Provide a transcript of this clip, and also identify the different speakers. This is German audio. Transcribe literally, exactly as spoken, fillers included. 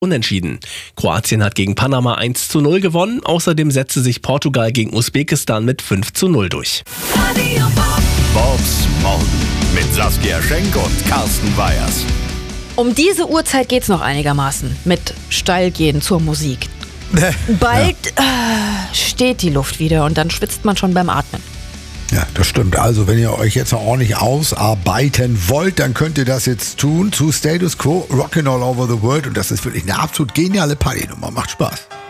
Speaker 1: Unentschieden. Kroatien hat gegen Panama eins zu null gewonnen. Außerdem setzte sich Portugal gegen Usbekistan mit fünf zu null durch.
Speaker 2: Vox morgen mit Saskia Schenk und Carsten Weyers.
Speaker 3: Um diese Uhrzeit geht's noch einigermaßen mit Steilgehen zur Musik. Bald ja. äh, steht die Luft wieder und dann schwitzt man schon beim Atmen.
Speaker 4: Ja, das stimmt. Also, wenn ihr euch jetzt noch ordentlich ausarbeiten wollt, dann könnt ihr das jetzt tun zu Status Quo, Rockin' All Over the World. Und das ist wirklich eine absolut geniale Partynummer. Macht Spaß.